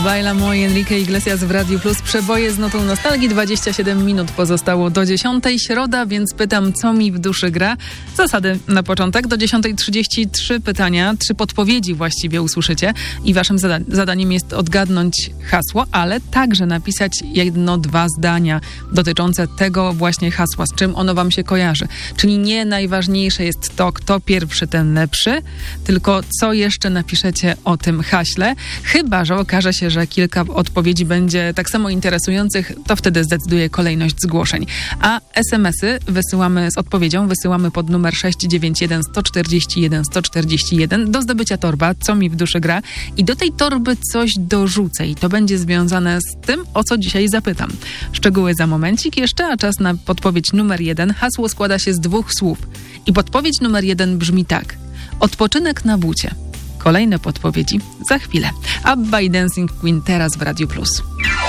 Baila Moi, Enrique Iglesias w Radiu Plus. Przeboje z notą nostalgii. 27 minut pozostało do 10. Środa, więc pytam, co mi w duszy gra. Zasady na początek. Do 10:33 pytania, 3 podpowiedzi właściwie usłyszycie. I waszym zadaniem jest odgadnąć hasło, ale także napisać 1-2 zdania dotyczące tego właśnie hasła, z czym ono wam się kojarzy. Czyli nie najważniejsze jest to, kto pierwszy, ten lepszy, tylko co jeszcze napiszecie o tym haśle. Chyba że okaże się, że kilka odpowiedzi będzie tak samo interesujących, to wtedy zdecyduje kolejność zgłoszeń. A SMS-y wysyłamy pod numer 691 141 141 do zdobycia torba, co mi w duszy gra. I do tej torby coś dorzucę i to będzie związane z tym, o co dzisiaj zapytam. Szczegóły za momencik jeszcze, a czas na podpowiedź numer 1. Hasło składa się z 2 słów. I podpowiedź numer 1 brzmi tak. Odpoczynek na bucie. Kolejne podpowiedzi za chwilę. Abba i Dancing Queen teraz w Radiu Plus.